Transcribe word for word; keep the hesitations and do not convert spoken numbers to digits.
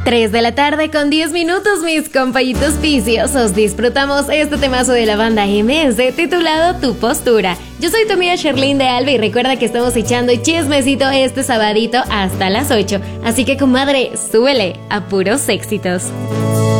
tres de la tarde con diez minutos, mis compañitos viciosos. Disfrutamos este temazo de la banda eme ese titulado Tu Postura. Yo soy tu amiga Sherlyn de Alba y recuerda que estamos echando chismecito este sabadito hasta las ocho. Así que, comadre, súbele a puros éxitos.